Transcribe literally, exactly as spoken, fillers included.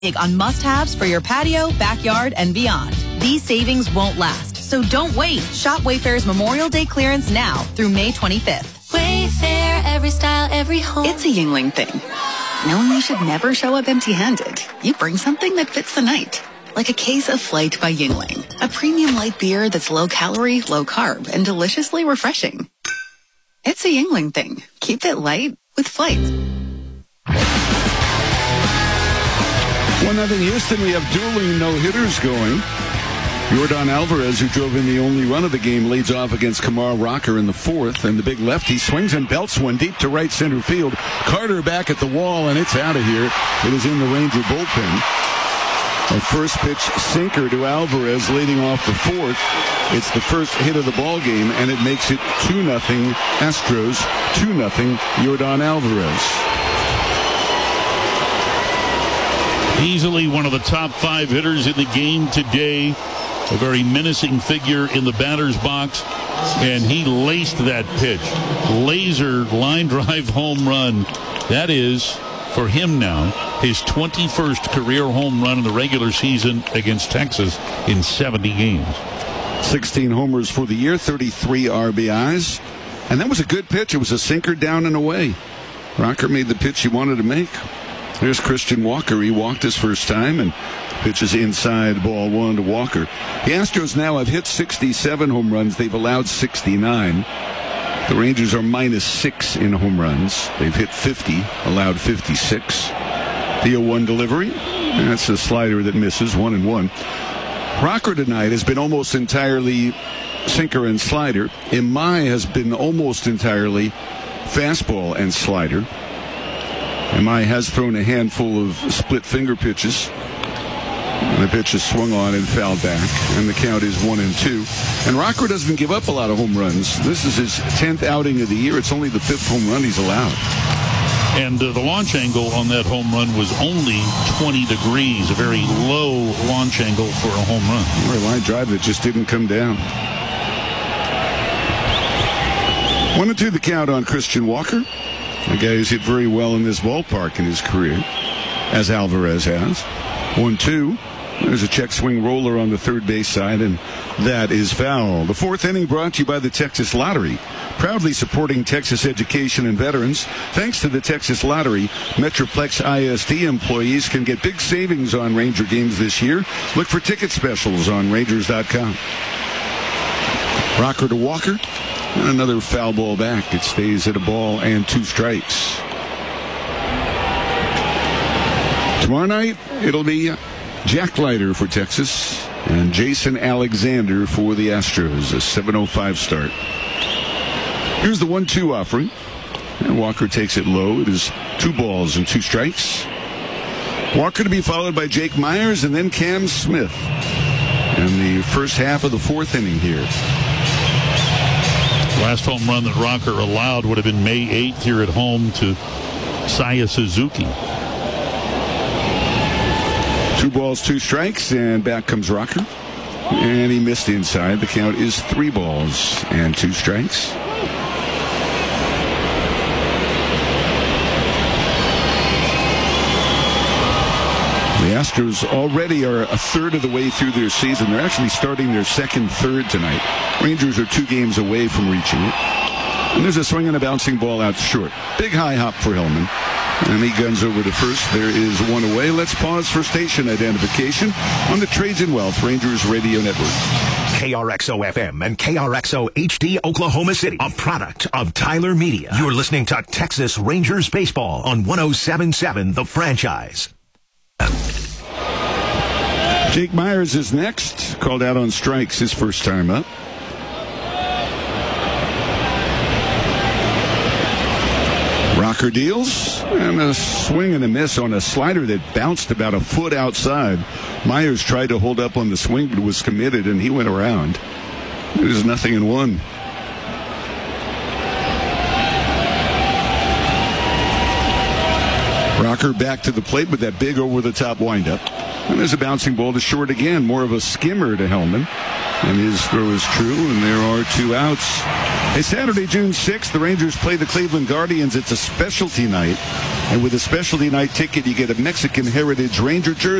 Big on must-haves for your patio, backyard, and beyond. These savings won't last, so don't wait. Shop Wayfair's Memorial Day clearance now through May twenty-fifth. Wayfair, every style, every home. It's a Yingling thing. Knowing you should never show up empty-handed. You bring something that fits the night. Like a case of Flight by Yingling. A premium light beer that's low-calorie, low-carb, and deliciously refreshing. It's a Yingling thing. Keep it light with Flight. one nothing Houston. We have dueling no-hitters going. Yordan Alvarez, who drove in the only run of the game, leads off against Kumar Rocker in the fourth. And the big lefty swings and belts one deep to right center field. Carter back at the wall, and it's out of here. It is in the Ranger bullpen. A first pitch sinker to Alvarez leading off the fourth. It's the first hit of the ball game, and it makes it two nothing Astros, two nothing Yordan Alvarez. Easily one of the top five hitters in the game today. A very menacing figure in the batter's box. And he laced that pitch. Laser line drive home run. That is, for him now, his twenty-first career home run in the regular season against Texas in seventy games. sixteen homers for the year, thirty-three R B Is. And that was a good pitch. It was a sinker down and away. Rocker made the pitch he wanted to make. There's Christian Walker. He walked his first time and pitches inside, ball one to Walker. The Astros now have hit sixty-seven home runs. They've allowed sixty-nine. The Rangers are minus six in home runs. They've hit fifty, allowed fifty-six. The oh one delivery. That's a slider that misses, one and one. Rocker tonight has been almost entirely sinker and slider. Imai has been almost entirely fastball and slider. Imai has thrown a handful of split finger pitches. And the pitch is swung on and fouled back. And the count is one and two. And Rocker doesn't give up a lot of home runs. This is his tenth outing of the year. It's only the fifth home run he's allowed. And uh, the launch angle on that home run was only twenty degrees, a very low launch angle for a home run. Or a line drive that just didn't come down. One and two the count on Christian Walker. A guy who's hit very well in this ballpark in his career, as Alvarez has. One two. There's a check swing roller on the third base side, and that is foul. The fourth inning brought to you by the Texas Lottery, proudly supporting Texas education and veterans. Thanks to the Texas Lottery, Metroplex I S D employees can get big savings on Ranger games this year. Look for ticket specials on Rangers dot com. Rocker to Walker, and another foul ball back. It stays at a ball and two strikes. Tomorrow night, it'll be Jack Leiter for Texas and Jason Alexander for the Astros. A seven oh five start. Here's the one two offering. And Walker takes it low. It is two balls and two strikes. Walker to be followed by Jake Myers and then Cam Smith. In the first half of the fourth inning here. Last home run that Rocker allowed would have been May eighth here at home to Saya Suzuki. Two balls, two strikes, and back comes Rocker. And he missed inside. The count is three balls and two strikes. The Astros already are a third of the way through their season. They're actually starting their second third tonight. Rangers are two games away from reaching it. And there's a swing and a bouncing ball out short. Big high hop for Hellman. And he guns over to first. There is one away. Let's pause for station identification on the Trades and Wealth Rangers Radio Network. K R X O F M and K R X O H D Oklahoma City, a product of Tyler Media. You're listening to Texas Rangers Baseball on one oh seven point seven The Franchise. Jake Myers is next. Called out on strikes his first time up. Rocker deals, and a swing and a miss on a slider that bounced about a foot outside. Myers tried to hold up on the swing, but was committed, and he went around. It was nothing in one. Rocker back to the plate with that big over-the-top windup. And there's a bouncing ball to short again, more of a skimmer to Hellman. And his throw is true, and there are two outs. Hey, Saturday, June sixth, the Rangers play the Cleveland Guardians. It's a specialty night. And with a specialty night ticket, you get a Mexican Heritage Ranger jersey.